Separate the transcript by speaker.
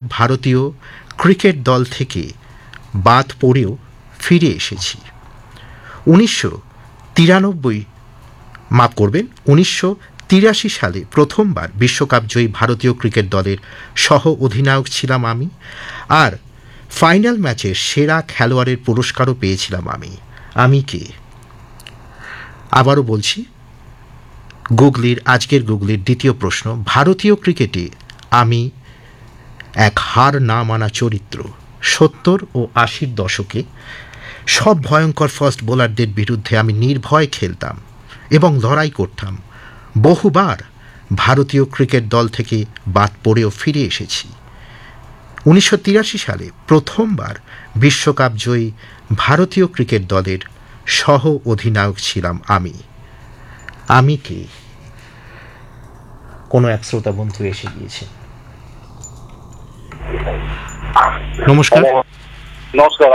Speaker 1: ভারতীয় ক্রিকেট দল থেকে বাদ পড়েও ফিরে এসেছি। 1983 সালে প্রথমবার বিশ্বকাপ জয়ী ভারতীয় ক্রিকেট দলের সহ অধিনায়ক ছিলাম আমি, আর ফাইনাল ম্যাচের সেরা খেলোয়াড়ের পুরস্কারও পেয়েছিলাম আমি। আমি কে? আবারও বলছি, আজকের গুগলির দ্বিতীয় প্রশ্ন, ভারতীয় ক্রিকেটে আমি এক হার না মানা চরিত্র। 70 ও 80 দশকে সব ভয়ঙ্কর ফাস্ট বোলারদের বিরুদ্ধে আমি নির্ভয় খেলতাম এবং লড়াই করতাম। বহুবার ভারতীয় ক্রিকেট দল থেকে বাদ পড়েও ফিরে এসেছি। 1983 সালে প্রথমবার বিশ্বকাপ জয়ী ভারতীয় ক্রিকেট দলের সহ অধিনায়ক ছিলাম আমি। আমি কে? কোনো এক শ্রোতা বন্ধু এসে গিয়েছে। নমস্কার।
Speaker 2: নমস্কার।